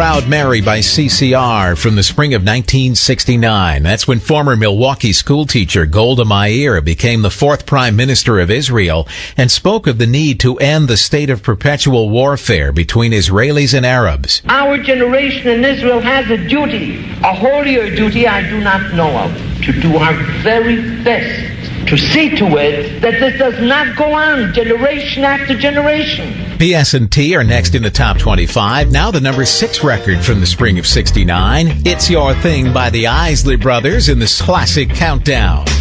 Proud Mary by CCR from the spring of 1969. That's when former Milwaukee schoolteacher Golda Meir became the fourth prime minister of Israel and spoke of the need to end the state of perpetual warfare between Israelis and Arabs. Our generation in Israel has a duty, a holier duty I do not know of, to do our very best to see to it that this does not go on generation after generation. PS&T are next in the top 25. Now the number 6 record from the spring of 69. It's Your Thing by the Isley Brothers in this classic countdown.